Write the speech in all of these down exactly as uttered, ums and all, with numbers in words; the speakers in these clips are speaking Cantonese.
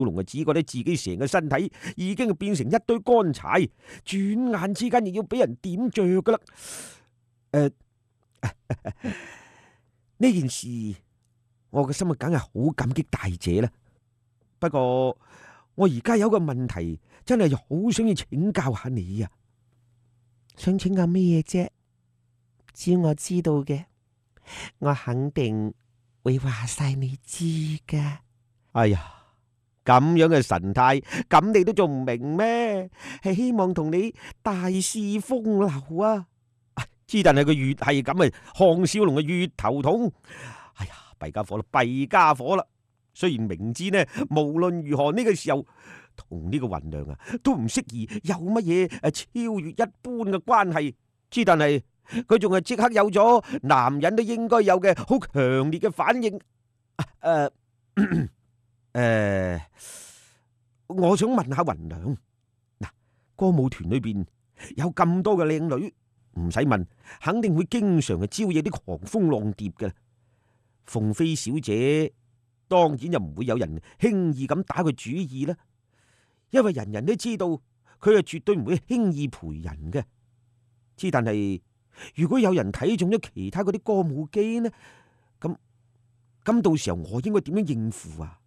龍啊，只覺得自己成個身體已經變成一堆乾柴，轉眼之間亦要俾人點着噶啦。誒、呃，呢件事我嘅心啊，梗係好感激大姐啦。不過我而家有個問題，真係好想要請教下你啊！ 想請教咩啫？只要我知道嘅，我肯定會話晒你知噶。 哎呀，咁樣嘅神態，咁你都仲唔明咩？係希望同你大肆風流啊！之但係佢越係咁啊，項少龍啊越頭痛。哎呀，弊家伙啦，弊家伙啦！雖然明知呢，無論如何呢個時候同呢個雲娘啊都唔適宜有乜嘢誒超越一般嘅關係，之但係佢仲係即刻有咗男人都應該有嘅好強烈嘅反應。誒、啊、誒、呃呃，我想問下雲娘，嗱，歌舞團裏邊有咁多嘅靚女，唔使問，肯定會經常嘅招惹啲狂蜂浪蝶嘅。鳳飛小姐當然又唔會有人輕易咁打佢主意啦，因為人人都知道佢係絕對唔會輕易陪人嘅。之但係如果有人睇中咗其他嗰啲歌舞姬呢，咁咁到時候我應該點樣應付啊？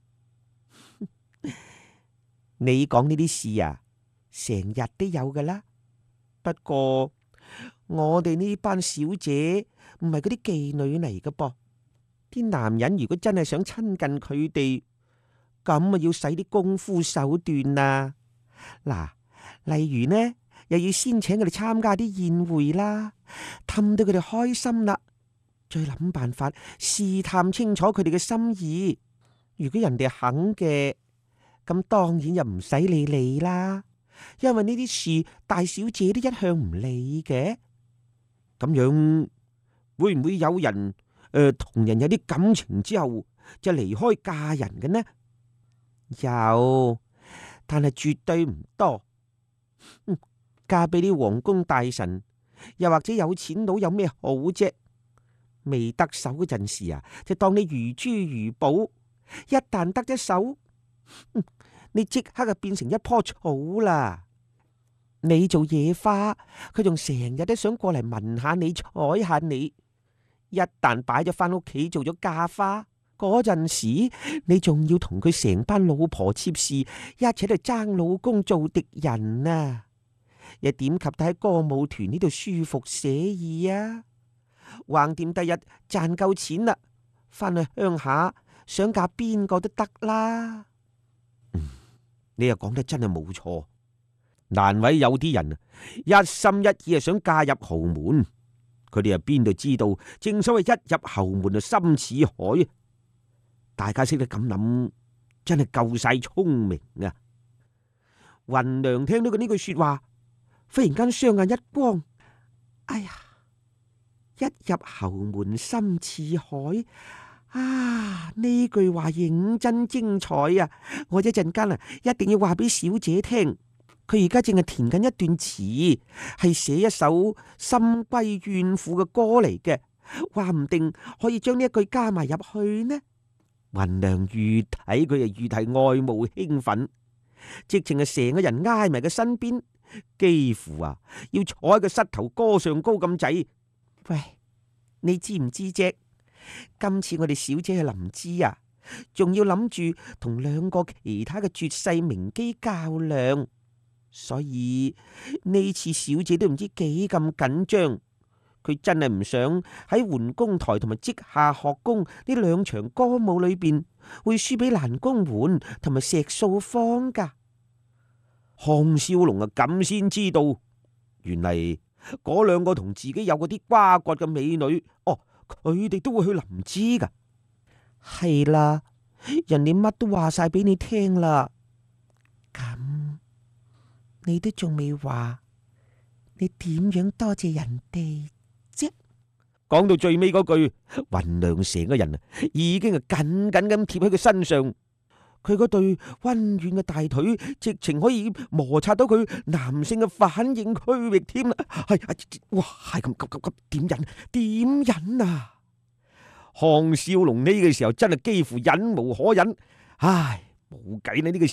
你講呢啲事啊，成日都有噶啦。不過我哋呢班小姐唔係嗰啲妓女嚟噶噃。啲男人如果真係想親近佢哋，咁啊要使啲功夫手段啊。嗱，例如呢，又要先請佢哋參加啲宴會啦，氹到佢哋開心啦，再諗辦法試探清楚佢哋嘅心意。如果人哋肯嘅，咁當然又唔使你理啦，因為呢啲事大小姐都一向唔理嘅。 咁樣會唔會有人誒同、呃、人有啲感情之後就離開嫁人嘅呢？ 有，但係絕對唔多。嗯，嫁俾啲皇宮大臣，又或者有錢佬有咩好啫？未得手嗰陣時啊，就當你如珠如寶；一旦得咗手，嗯，你即刻就變成一棵草啦。你做野花，佢仲成日都想過嚟聞下你、採下你。一旦擺咗翻屋企做咗嫁花嗰陣時，你仲要同佢成班老婆妾侍一齊嚟爭老公做敵人啊！又點及得喺歌舞團呢度舒服寫意啊？橫掂第日賺夠錢啦，翻去鄉下想嫁邊個都得啦。 嗯，你又講得真係冇錯。難為有啲人一心一意係想嫁入豪門，佢哋又邊度知道？正所謂一入豪門就深似海。大家識得咁諗，真係夠晒聰明啊！雲娘聽到佢呢句說話，忽然間雙眼一光， 哎呀！一入侯門深似海啊！呢句話認真精彩啊！我一陣間啊，一定要話俾小姐聽。佢而家正係填緊一段詞，係寫一首深閨怨婦嘅歌嚟嘅，話唔定可以將呢一句加埋入去呢。 雲娘越睇佢就越係愛慕興奮，直情係成個人挨埋佢身邊，幾乎啊要坐喺個膝頭哥上高咁滯。 喂，你知唔知啫？今次我哋小姐係林芝啊，仲要諗住同兩個其他嘅絕世名姬較量，所以呢次小姐都唔知幾咁緊張。佢真係唔想喺桓公台同埋稷下學宮呢兩場歌舞裏邊會輸俾蘭公媛同埋石素芳噶。 項少龍啊，咁先知道，原嚟嗰兩個同自己有嗰啲瓜葛嘅美女，哦，佢哋都會去林芝噶。 係啦，人哋乜都話晒俾你聽啦。咁你都仲未話，你點樣多謝人哋啫？ 講到最尾嗰句，雲娘成個人啊，已經係緊緊咁貼喺佢身上。佢嗰對溫軟嘅大腿，直情可以摩擦到佢男性嘅反應區域添啦。係、哎，哇，係咁急急急，點忍？點忍啊？項少龍呢個時候真係幾乎忍無可忍，唉， 冇計，你呢個